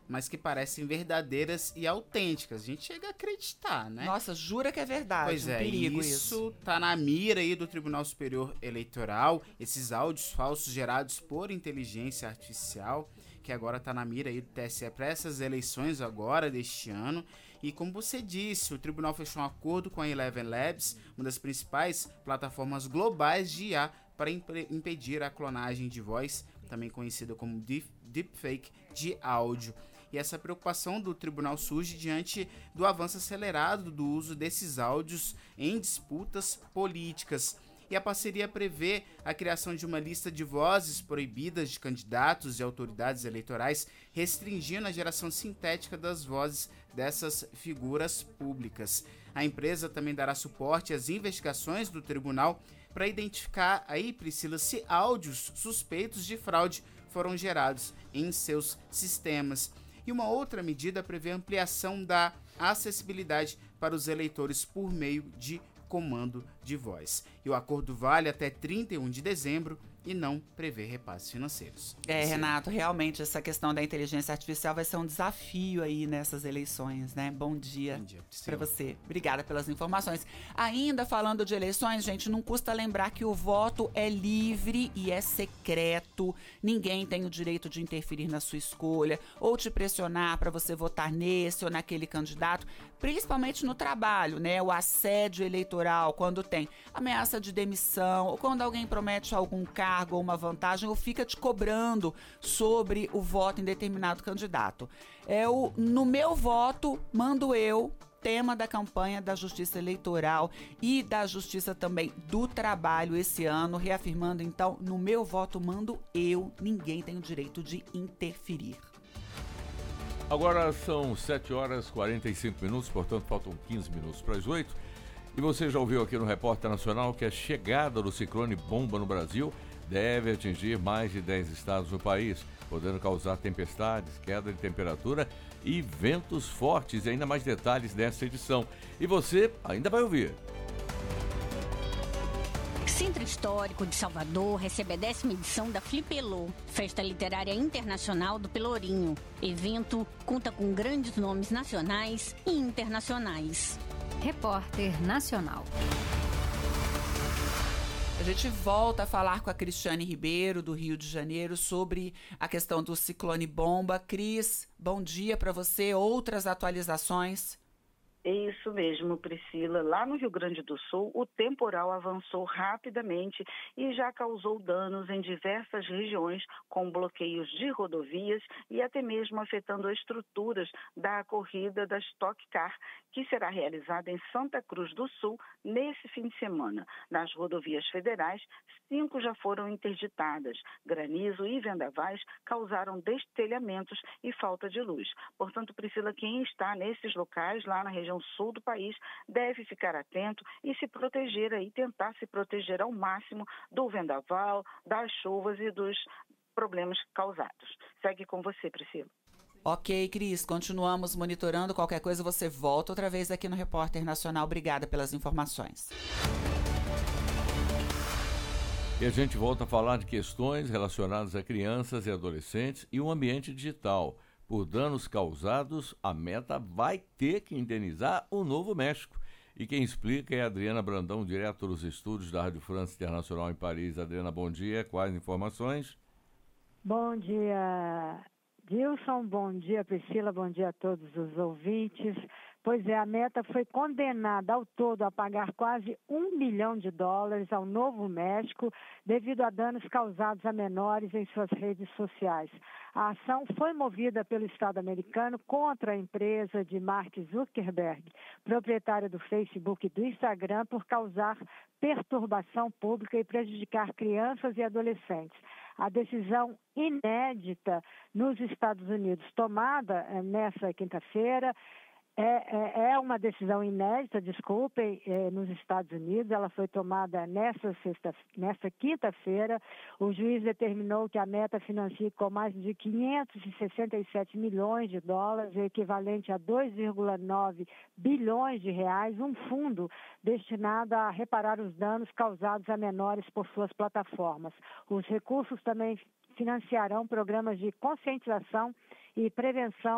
mas que parecem verdadeiras e autênticas. A gente chega a acreditar, né? Nossa, jura que é verdade. Pois é, perigo isso tá na mira aí do Tribunal Superior Eleitoral, esses áudios falsos gerados por inteligência artificial, que agora tá na mira aí do TSE para essas eleições agora deste ano. E como você disse, o tribunal fechou um acordo com a Eleven Labs, uma das principais plataformas globais de IA, para impedir a clonagem de voz, também conhecida como deepfake de áudio. E essa preocupação do tribunal surge diante do avanço acelerado do uso desses áudios em disputas políticas. E a parceria prevê a criação de uma lista de vozes proibidas de candidatos e autoridades eleitorais, restringindo a geração sintética das vozes dessas figuras públicas. A empresa também dará suporte às investigações do tribunal para identificar aí, Priscila, se áudios suspeitos de fraude foram gerados em seus sistemas. E uma outra medida prevê a ampliação da acessibilidade para os eleitores por meio de comando de voz. E o acordo vale até 31 de dezembro e não prevê repasses financeiros. Renato, realmente essa questão da inteligência artificial vai ser um desafio aí nessas eleições, né? Bom dia para você. Obrigada pelas informações. Ainda falando de eleições, gente, não custa lembrar que o voto é livre e é secreto. Ninguém tem o direito de interferir na sua escolha ou te pressionar para você votar nesse ou naquele candidato, principalmente no trabalho, né? O assédio eleitoral, quando tem ameaça de demissão ou quando alguém promete algum cargo ou uma vantagem ou fica te cobrando sobre o voto em determinado candidato. No meu voto, mando eu, tema da campanha da Justiça Eleitoral e da Justiça também do Trabalho esse ano, reafirmando então, no meu voto mando eu, ninguém tem o direito de interferir. Agora são 7 horas e 45 minutos, portanto faltam 15 minutos para as 8. E você já ouviu aqui no Repórter Nacional que a chegada do ciclone bomba no Brasil deve atingir mais de 10 estados no país, podendo causar tempestades, queda de temperatura e ventos fortes. E ainda mais detalhes nessa edição. E você ainda vai ouvir. Centro Histórico de Salvador recebe a 10ª edição da Flipelô, Festa Literária Internacional do Pelourinho. Evento conta com grandes nomes nacionais e internacionais. Repórter Nacional. A gente volta a falar com a Cristiane Ribeiro, do Rio de Janeiro, sobre a questão do ciclone bomba. Cris, bom dia para você. Outras atualizações? É isso mesmo, Priscila. Lá no Rio Grande do Sul, o temporal avançou rapidamente e já causou danos em diversas regiões, com bloqueios de rodovias e até mesmo afetando estruturas da corrida da Stock Car, que será realizada em Santa Cruz do Sul nesse fim de semana. Nas rodovias federais, 5 já foram interditadas. Granizo e vendavais causaram destelhamentos e falta de luz. Portanto, Priscila, quem está nesses locais, lá na região sul do país, deve ficar atento e se proteger aí, tentar se proteger ao máximo do vendaval, das chuvas e dos problemas causados. Segue com você, Priscila. Ok, Cris, continuamos monitorando. Qualquer coisa você volta outra vez aqui no Repórter Nacional. Obrigada pelas informações. E a gente volta a falar de questões relacionadas a crianças e adolescentes e o ambiente digital. Por danos causados, a Meta vai ter que indenizar o Novo México. E quem explica é a Adriana Brandão, direto dos estúdios da Rádio France Internacional em Paris. Adriana, bom dia. Quais informações? Bom dia, Dilson. Bom dia, Priscila. Bom dia a todos os ouvintes. Pois é, a Meta foi condenada ao todo a pagar quase $1 bilhão ao Novo México devido a danos causados a menores em suas redes sociais. A ação foi movida pelo Estado americano contra a empresa de Mark Zuckerberg, proprietária do Facebook e do Instagram, por causar perturbação pública e prejudicar crianças e adolescentes. A decisão inédita nos Estados Unidos, tomada nessa quinta-feira, é uma decisão inédita, desculpem, nos Estados Unidos. Ela foi tomada nessa quinta-feira. O juiz determinou que a Meta financie com mais de $567 milhões, equivalente a 2,9 bilhões de reais, um fundo destinado a reparar os danos causados a menores por suas plataformas. Os recursos também financiarão programas de conscientização e prevenção